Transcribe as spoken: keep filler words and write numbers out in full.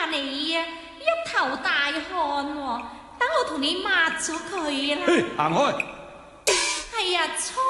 你啊，一頭大汗喎，等我同你抹咗佢啦。 行開！ 係啊，初